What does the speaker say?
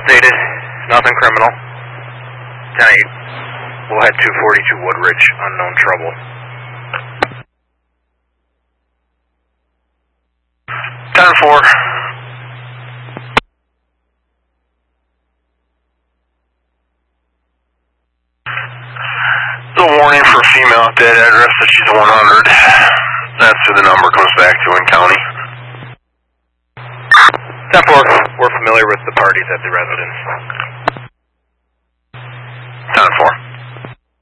updated. Nothing criminal. 10-8. We'll head 242 Woodridge. Unknown trouble. 10-4. The warning for a female at that address that she's 100. That's who the number comes back to in county. 10-4. We're familiar with the parties at the residence.